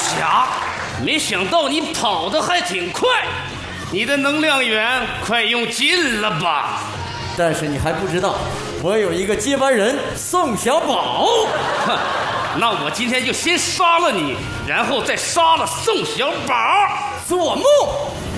侠，没想到你跑得还挺快，你的能量源快用尽了吧？ 但是你还不知道，我有一个接班人宋小宝。 哼，那我今天就先杀了你，然后再杀了宋小宝。 做梦！